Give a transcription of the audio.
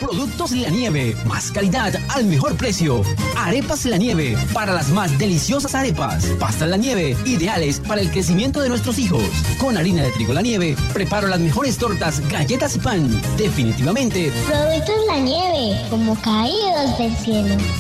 Productos La Nieve, más calidad al mejor precio. Arepas La Nieve, para las más deliciosas arepas. Pastas La Nieve, ideales para el crecimiento de nuestros hijos. Con harina de trigo La Nieve, preparo las mejores tortas, galletas y pan. Definitivamente, Productos La Nieve, como caídos del cielo.